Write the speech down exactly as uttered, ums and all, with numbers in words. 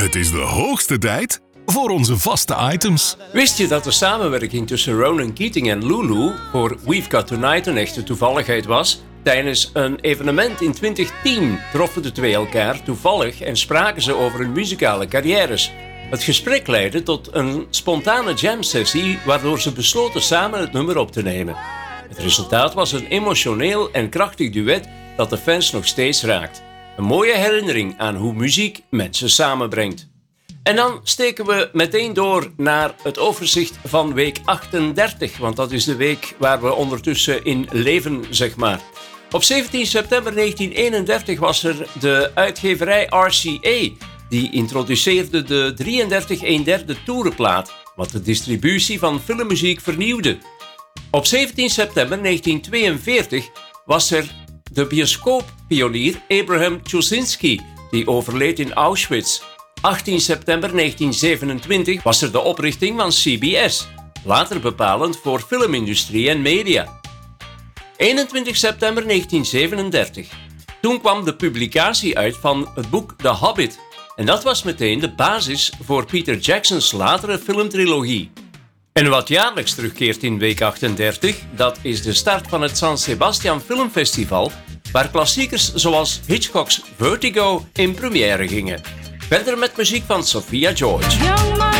Het is de hoogste tijd voor onze vaste items. Wist je dat de samenwerking tussen Ronan Keating en Lulu voor We've Got Tonight een echte toevalligheid was? Tijdens een evenement in twintig tien troffen de twee elkaar toevallig en spraken ze over hun muzikale carrières. Het gesprek leidde tot een spontane jam-sessie waardoor ze besloten samen het nummer op te nemen. Het resultaat was een emotioneel en krachtig duet dat de fans nog steeds raakt. Een mooie herinnering aan hoe muziek mensen samenbrengt. En dan steken we meteen door naar het overzicht van week achtendertig, want dat is de week waar we ondertussen in leven, zeg maar. Op zeventien september negentien eenendertig was er de uitgeverij R C A, die introduceerde de drieëndertig een derde toerenplaat, wat de distributie van filmmuziek vernieuwde. Op zeventien september negentien tweeënveertig was er de bioscooppionier Abraham Tuschinski, die overleed in Auschwitz. achttien september negentien zevenentwintig was er de oprichting van C B S, later bepalend voor filmindustrie en media. eenentwintig september negentien zevenendertig. Toen kwam de publicatie uit van het boek The Hobbit. En dat was meteen de basis voor Peter Jackson's latere filmtrilogie. En wat jaarlijks terugkeert in week achtendertig, dat is de start van het San Sebastian Filmfestival, waar klassiekers zoals Hitchcock's Vertigo in première gingen. Verder met muziek van Sophia George.